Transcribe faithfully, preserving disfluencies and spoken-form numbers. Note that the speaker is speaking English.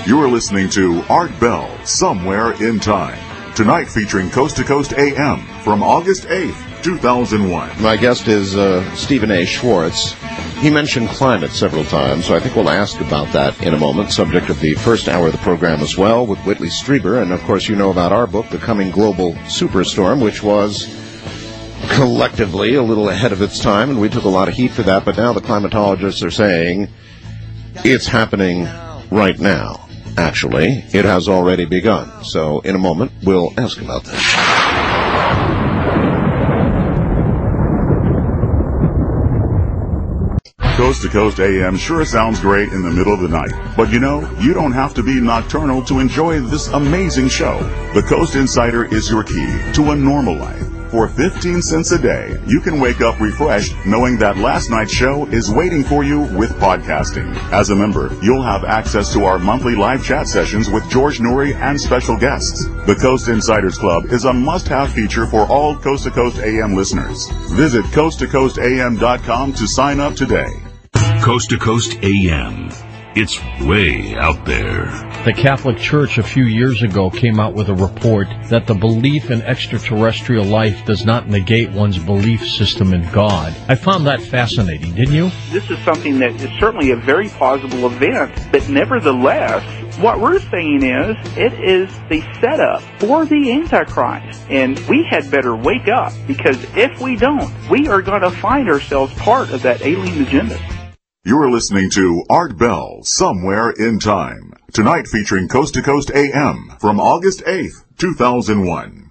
You're listening to Art Bell, Somewhere in Time. Tonight featuring Coast to Coast A M from August eighth, two thousand one. My guest is uh, Stephen A. Schwartz. He mentioned climate several times, so I think we'll ask about that in a moment, subject of the first hour of the program as well, with Whitley Strieber. And, of course, you know about our book, The Coming Global Superstorm, which was collectively a little ahead of its time, and we took a lot of heat for that. But now the climatologists are saying it's happening right now. Actually, it has already begun. So in a moment, we'll ask about that. Coast to Coast A M sure sounds great in the middle of the night. But you know, you don't have to be nocturnal to enjoy this amazing show. The Coast Insider is your key to a normal life. For fifteen cents a day, you can wake up refreshed knowing that last night's show is waiting for you with podcasting. As a member, you'll have access to our monthly live chat sessions with George Noory and special guests. The Coast Insiders Club is a must-have feature for all Coast to Coast A M listeners. Visit coast to coast a m dot com to sign up today. Coast to Coast A M. It's way out there. The Catholic Church a few years ago came out with a report that the belief in extraterrestrial life does not negate one's belief system in God. I found that fascinating, didn't you? This is something that is certainly a very plausible event, but nevertheless, what we're saying is it is the setup for the Antichrist, and we had better wake up, because if we don't, we are going to find ourselves part of that alien agenda. You're listening to Art Bell, Somewhere in Time. Tonight featuring Coast to Coast A M from August eighth, two thousand one.